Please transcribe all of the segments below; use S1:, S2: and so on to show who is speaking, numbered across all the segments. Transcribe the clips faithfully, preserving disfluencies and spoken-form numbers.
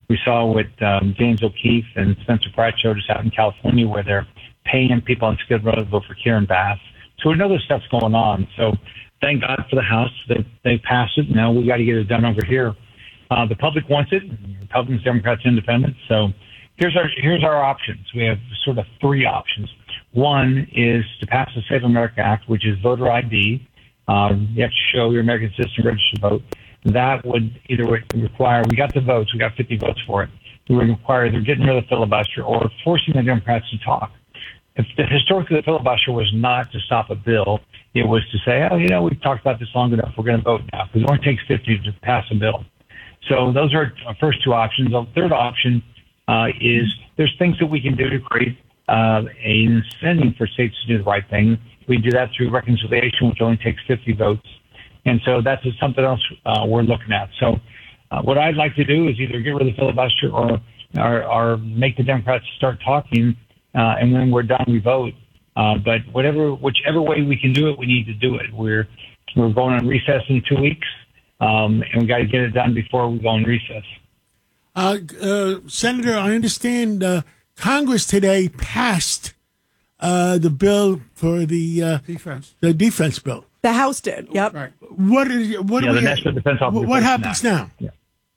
S1: We saw what um, James O'Keefe and Spencer Pratt showed us out in California, where they're paying people on Skid Row to vote for Karen Bass. So we know there's stuff's going on. So thank God for the House. They, they passed it. Now we got to get it done over here. Uh, the public wants it. Republicans, Democrats, Independents. So here's our here's our options. We have sort of three options. One is to pass the Save America Act, which is voter I D. Um, you have to show your American citizen registered to vote. That would either require, we got the votes, we got fifty votes for it. It would require either getting rid of the filibuster or forcing the Democrats to talk. If the, historically, the filibuster was not to stop a bill, it was to say, oh, you know, we've talked about this long enough, we're going to vote now, because it only takes fifty to pass a bill. So those are our first two options. The third option uh, is there's things that we can do to create uh, an incentive for states to do the right thing. We do that through reconciliation, which only takes fifty votes. And so that's something else uh, we're looking at. So uh, what I'd like to do is either get rid of the filibuster or, or, or make the Democrats start talking, uh, and when we're done, we vote. Uh, but whatever, whichever way we can do it, we need to do it. We're we're going on recess in two weeks, um, and we got to get it done before we go on recess.
S2: Uh, uh, Senator, I understand uh, Congress today passed uh, the bill for the uh,
S3: defense,
S2: the defense bill.
S4: The House did. Yep.
S3: Right.
S2: What is what?
S1: Yeah,
S2: do
S1: the
S2: we,
S1: National Defense
S2: what, what happens now?
S1: Yeah.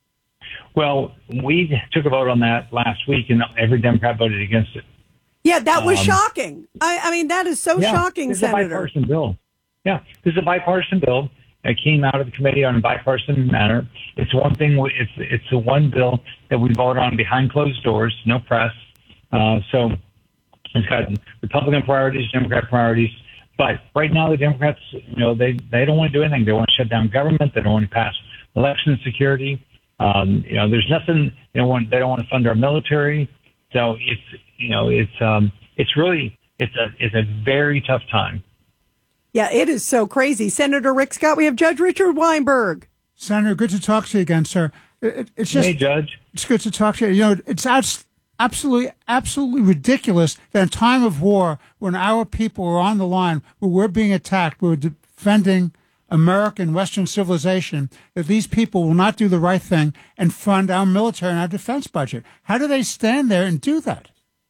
S1: Well, we took a vote on that last week, and every Democrat voted against it.
S4: Yeah, that was
S1: um,
S4: shocking. I, I mean, that is so
S1: yeah,
S4: shocking,
S1: this
S4: Senator.
S1: Is a bipartisan bill. Yeah, this is a bipartisan bill. It came out of the committee on a bipartisan manner. It's one thing. It's it's the one bill that we vote on behind closed doors, no press. Uh, so it's got Republican priorities, Democrat priorities. But right now, the Democrats, you know, they, they don't want to do anything. They want to shut down government. They don't want to pass election security. Um, you know, there's nothing. They don't want. They don't want to fund our military. So it's you know, it's um, it's really it's a it's a very tough time.
S4: Yeah, it is so crazy. Senator Rick Scott, we have Judge Richard Weinberg.
S3: Senator, good to talk to you again, sir. It, it's just
S1: hey, Judge.
S3: It's good to talk to you. You know, it's out. Absolutely, absolutely ridiculous that in time of war, when our people are on the line, when we're being attacked, we're defending American Western civilization, that these people will not do the right thing and fund our military and our defense budget. How do they stand there and do that?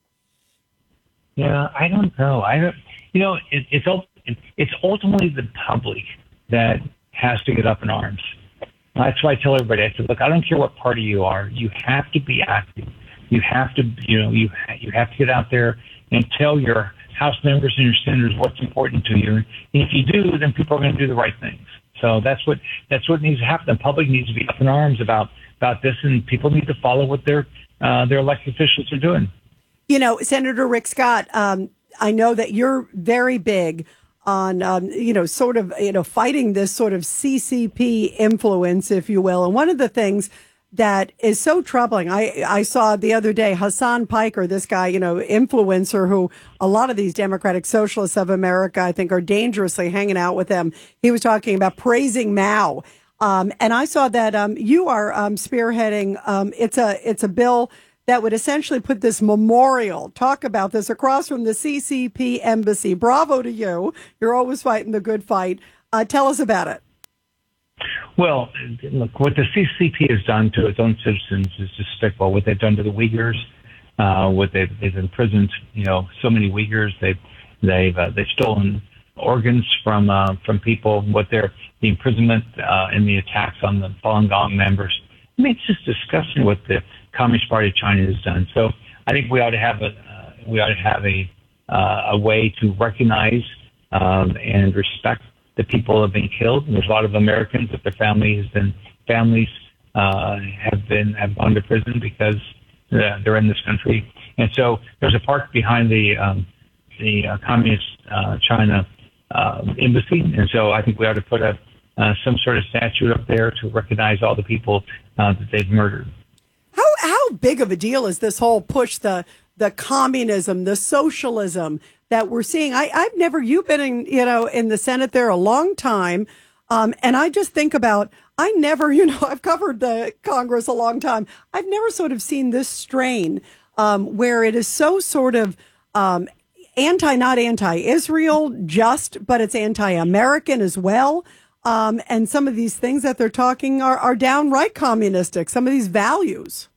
S1: Yeah, I don't know. I don't. You know, it, it's it's ultimately the public that has to get up in arms. That's why I tell everybody. I said, look, I don't care what party you are. You have to be active. You have to, you know, you you have to get out there and tell your House members and your senators what's important to you. And if you do, then people are going to do the right things. So that's what that's what needs to happen. The public needs to be up in arms about about this, and people need to follow what their uh, their elected officials are doing.
S4: You know, Senator Rick Scott, um, I know that you're very big on, um, you know, sort of, you know, fighting this sort of C C P influence, if you will. And one of the things that is so troubling. I, I saw the other day Hassan Piker, this guy, you know, influencer who a lot of these Democratic Socialists of America, I think, are dangerously hanging out with them. He was talking about praising Mao. Um, and I saw that um, you are um, spearheading. Um, it's a it's a bill that would essentially put this memorial, talk about this, across from the C C P embassy. Bravo to you. You're always fighting the good fight. Uh, tell us about it.
S1: Well, look, what the C C P has done to its own citizens is despicable. What they've done to the Uyghurs, uh, what they've, they've imprisoned, you know, so many Uyghurs. They've they've uh, they've stolen organs from uh, from people. What they're the imprisonment uh, and the attacks on the Falun Gong members. I mean, it's just disgusting what the Communist Party of China has done. So I think we ought to have a uh, we ought to have a uh, a way to recognize um, and respect the people have been killed. And there's a lot of Americans that their families and families uh, have been have gone to prison because uh, they're in this country. And so there's a park behind the um, the uh, Communist uh, China uh, embassy, and so I think we ought to put a uh, some sort of statue up there to recognize all the people uh, that they've murdered.
S4: How how big of a deal is this whole push, the the communism, the socialism that we're seeing? I, I've never, you've been in, you know, in the Senate there a long time. Um, and I just think about, I never, you know, I've covered the Congress a long time. I've never sort of seen this strain um, where it is so sort of um, anti, not anti-Israel just, but it's anti-American as well. Um, and some of these things that they're talking are, are downright communistic, some of these values.